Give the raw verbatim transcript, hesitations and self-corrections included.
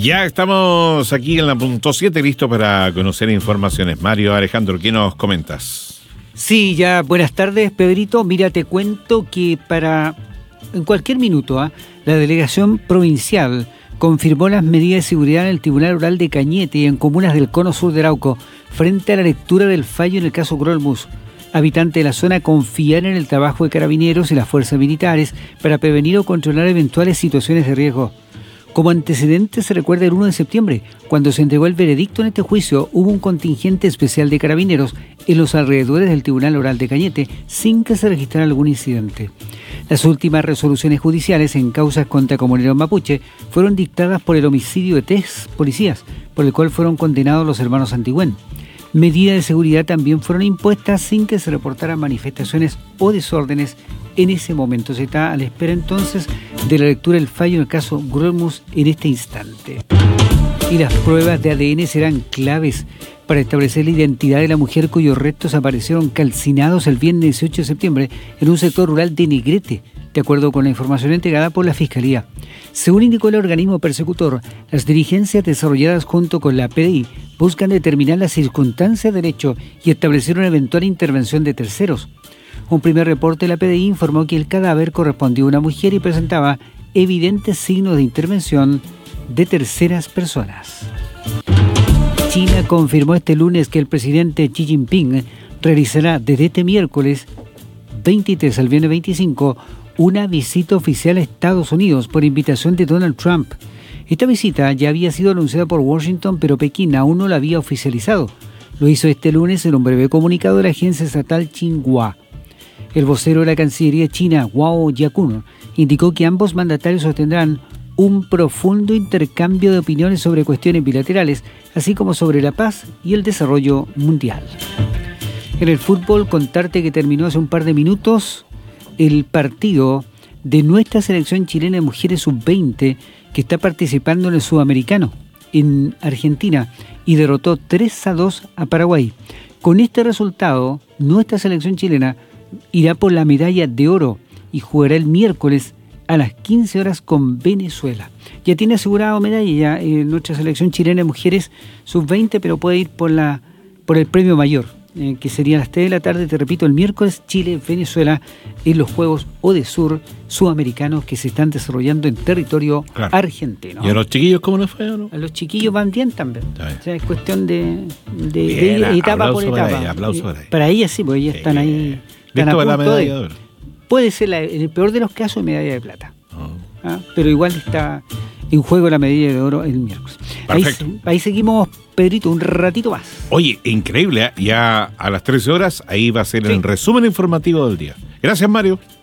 Ya estamos aquí en la punto siete, listo para conocer informaciones. Mario, Alejandro, ¿qué nos comentas? Sí, ya, buenas tardes, Pedrito. Mira, te cuento que para, en cualquier minuto, ¿eh? la delegación provincial confirmó las medidas de seguridad en el Tribunal Oral de Cañete y en comunas del cono sur de Arauco, frente a la lectura del fallo en el caso Grolmus. Habitantes de la zona confían en el trabajo de carabineros y las fuerzas militares para prevenir o controlar eventuales situaciones de riesgo. Como antecedente se recuerda el uno de septiembre, cuando se entregó el veredicto en este juicio, hubo un contingente especial de carabineros en los alrededores del Tribunal Oral de Cañete, sin que se registrara algún incidente. Las últimas resoluciones judiciales en causas contra comuneros mapuche fueron dictadas por el homicidio de tres policías, por el cual fueron condenados los hermanos Antigüén. Medidas de seguridad también fueron impuestas sin que se reportaran manifestaciones o desórdenes en ese momento. Se está a la espera entonces de la lectura del fallo en el caso Grolmus en este instante. Y las pruebas de A D N serán claves para establecer la identidad de la mujer cuyos restos aparecieron calcinados el viernes dieciocho de septiembre en un sector rural de Negrete, de acuerdo con la información entregada por la Fiscalía. Según indicó el organismo persecutor, las diligencias desarrolladas junto con la P D I buscan determinar las circunstancias del hecho y establecer una eventual intervención de terceros. Un primer reporte de la P D I informó que el cadáver correspondía a una mujer y presentaba evidentes signos de intervención de terceras personas. China confirmó este lunes que el presidente Xi Jinping realizará desde este miércoles veintitrés al viernes veinticinco una visita oficial a Estados Unidos por invitación de Donald Trump. Esta visita ya había sido anunciada por Washington, pero Pekín aún no la había oficializado. Lo hizo este lunes en un breve comunicado de la agencia estatal Xinhua. El vocero de la Cancillería china, Wao Jiakun, indicó que ambos mandatarios sostendrán un profundo intercambio de opiniones sobre cuestiones bilaterales, así como sobre la paz y el desarrollo mundial. En el fútbol, contarte que terminó hace un par de minutos el partido de nuestra selección chilena de mujeres sub veinte que está participando en el Sudamericano en Argentina y derrotó tres a dos a Paraguay. Con este resultado, nuestra selección chilena irá por la medalla de oro y jugará el miércoles a las quince horas con Venezuela. Ya tiene asegurado medalla ya eh, nuestra selección chilena de mujeres sub veinte, pero puede ir por la por el premio mayor, eh, que sería a las tres de la tarde, te repito, el miércoles, Chile-Venezuela en los Juegos Odesur sudamericanos que se están desarrollando en territorio claro. argentino. ¿Y a los chiquillos cómo les fue o no? A los chiquillos van bien también. O sea, es cuestión de, de, bien, de etapa por etapa. Para, ella, aplauso para, ella. para ellas sí, porque ellas sí. están ahí. Están a punto la medalla de oro. Puede ser, la, en el peor de los casos, medalla de plata. Oh. ¿Ah? Pero igual está en juego la medalla de oro el miércoles. Perfecto. Ahí, ahí seguimos, Pedrito, un ratito más. Oye, increíble, ¿eh? Ya a las trece horas, ahí va a ser sí. el resumen informativo del día. Gracias, Mario.